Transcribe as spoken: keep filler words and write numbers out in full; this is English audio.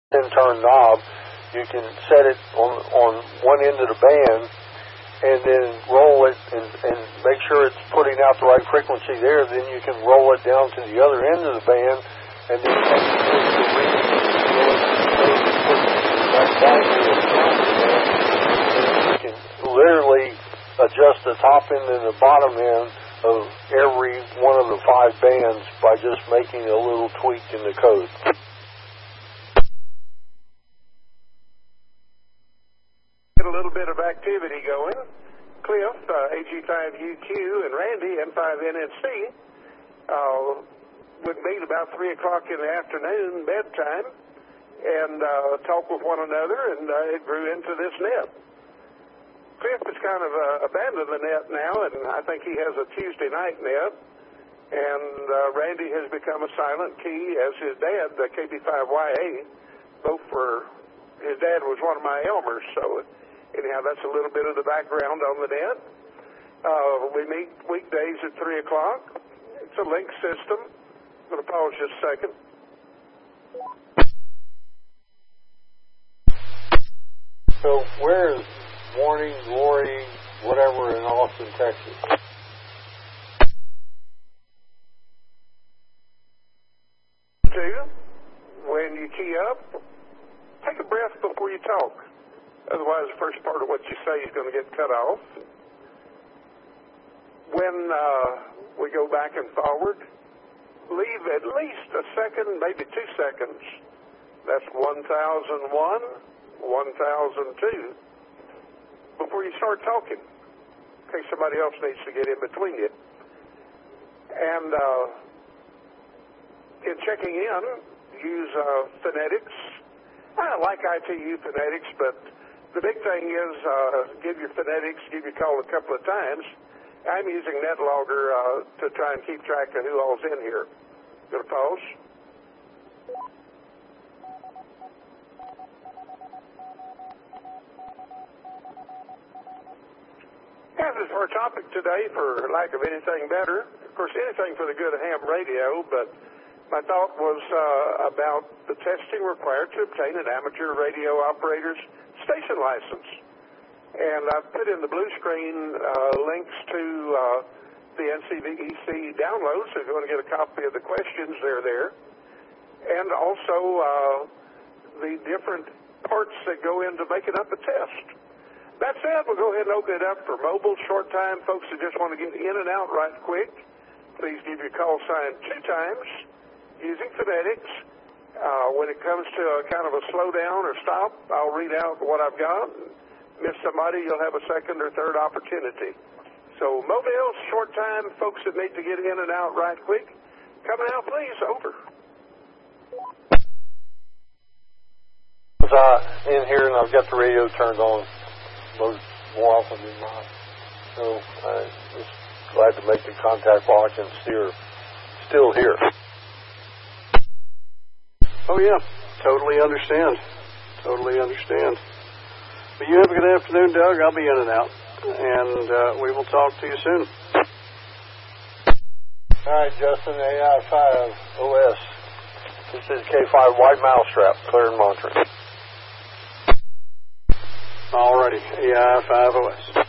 ten-turn knob. You can set it on on one end of the band and then roll it and, and make sure it's putting out the right frequency there. Then you can roll it down to the other end of the band and then you can literally adjust the top end and the bottom end of every one of the five bands by just making a little tweak in the code. A little bit of activity going. Cliff, uh, A G five U Q, and Randy, M five N N C, uh, would meet about three o'clock in the afternoon, bedtime, and uh, talk with one another, and uh, it grew into this net. Cliff has kind of uh, abandoned the net now, and I think he has a Tuesday night net, and uh, Randy has become a silent key, as his dad, the K B five Y A, both were, his dad was one of my Elmers, so anyhow, that's a little bit of the background on the net. Uh, we meet weekdays at three o'clock. It's a link system. I'm going to pause just a second. So where is Morning Glory, whatever, in Austin, Texas? Two, when you key up, take a breath before you talk. Otherwise, the first part of what you say is going to get cut off. When uh, we go back and forward, leave at least a second, maybe two seconds. That's one thousand one, one thousand two, before you start talking, in case somebody else needs to get in between you. And uh, in checking in, use uh, phonetics. I like I T U phonetics, but the big thing is uh, give your phonetics, give your call a couple of times. I'm using NetLogger uh, to try and keep track of who all's in here. Going to pause. As is our topic today, for lack of anything better, of course, anything for the good of ham radio, but my thought was uh, about the testing required to obtain an amateur radio operator's station license. And I've put in the blue screen uh, links to uh, the N C V E C downloads. So if you want to get a copy of the questions, they're there. And also uh, the different parts that go into making up a test. That said, we'll go ahead and open it up for mobile short time folks that just want to get in and out right quick. Please give your call sign two times using phonetics. Uh, when it comes to a kind of a slow down or stop, I'll read out what I've got. Miss somebody, you'll have a second or third opportunity. So mobile, short time, folks that need to get in and out right quick, coming out, please. Over. I'm in here and I've got the radio turned on most more often than not. So I'm just glad to make the contact block and steer still here. Oh, yeah, totally understand. Totally understand. But you have a good afternoon, Doug. I'll be in and out, and uh, we will talk to you soon. All right, Justin, A I five O S. This is K five White Mousetrap, clear and monitoring. All righty, A I five O S.